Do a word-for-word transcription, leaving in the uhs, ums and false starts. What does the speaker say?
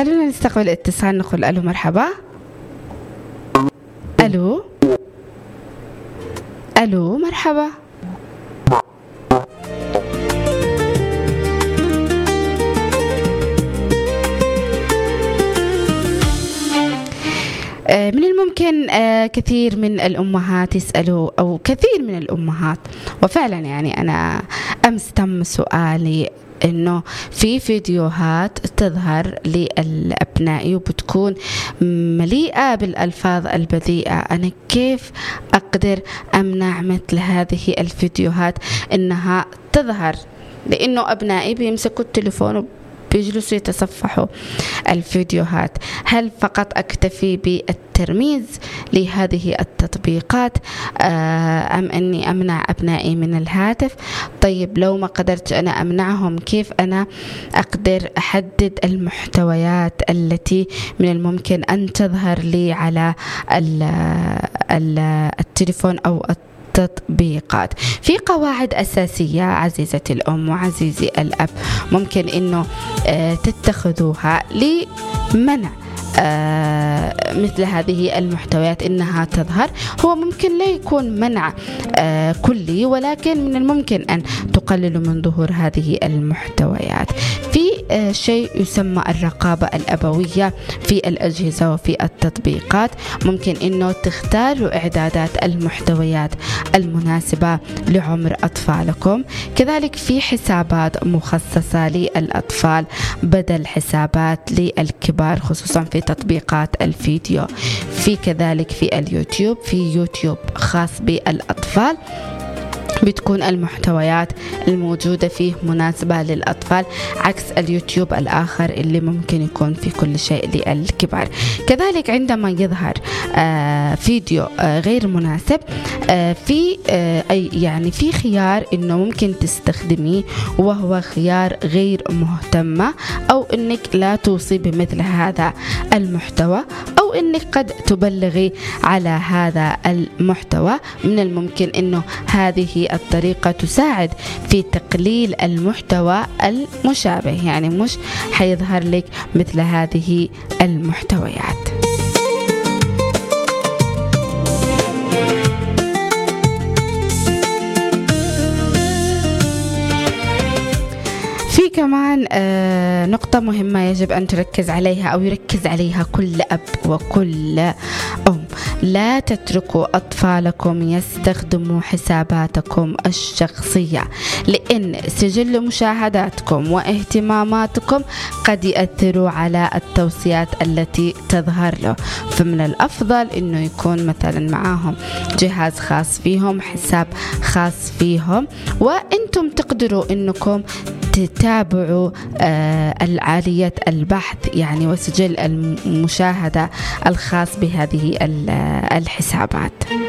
خلونا نستقبل اتصال، نقول ألو مرحبا. ألو ألو مرحبا. من الممكن كثير من الأمهات يسألوا، أو كثير من الأمهات، وفعلا يعني أنا أمس تم سؤالي إنه في فيديوهات تظهر للأبناء وبتكون مليئة بالألفاظ البذيئة، أنا كيف أقدر أمنع مثل هذه الفيديوهات إنها تظهر؟ لأنه أبنائي بيمسكوا التليفون بيجلسوا يتصفحوا الفيديوهات. هل فقط أكتفي بالترميز لهذه التطبيقات أم أني أمنع أبنائي من الهاتف؟ طيب لو ما قدرت أنا أمنعهم، كيف أنا أقدر أحدد المحتويات التي من الممكن أن تظهر لي على التليفون أو تطبيقات؟ في قواعد أساسية عزيزة الأم وعزيزي الأب ممكن إنه تتخذوها لمنع آه مثل هذه المحتويات إنها تظهر. هو ممكن لا يكون منع آه كلي، ولكن من الممكن أن تقللوا من ظهور هذه المحتويات. في آه شيء يسمى الرقابة الأبوية في الأجهزة وفي التطبيقات، ممكن إنه تختاروا إعدادات المحتويات المناسبة لعمر أطفالكم. كذلك في حسابات مخصصة للأطفال بدل حسابات للكبار، خصوصا في تطبيقات الفيديو. في كذلك في اليوتيوب في يوتيوب خاص بالأطفال، بتكون المحتويات الموجودة فيه مناسبة للأطفال، عكس اليوتيوب الآخر اللي ممكن يكون في كل شيء للكبار. كذلك عندما يظهر آه فيديو آه غير مناسب، آه في آه أي يعني في خيار إنه ممكن تستخدميه، وهو خيار غير مهتمة، أو إنك لا توصي بمثل هذا المحتوى، أو إنك قد تبلغي على هذا المحتوى. من الممكن إنه هذه الطريقة تساعد في تقليل المحتوى المشابه، يعني مش حيظهر لك مثل هذه المحتويات. في كمان آه نقطة مهمة يجب أن تركز عليها أو يركز عليها كل أب وكل أم: لا تتركوا أطفالكم يستخدموا حساباتكم الشخصية، لأن سجل مشاهداتكم واهتماماتكم قد يأثروا على التوصيات التي تظهر له. فمن الأفضل أنه يكون مثلا معاهم جهاز خاص فيهم، حساب خاص فيهم، وأنتم تقدروا أنكم تتابعوا آه العالية البحث يعني وسجل المشاهدة الخاص بهذه الحسابات.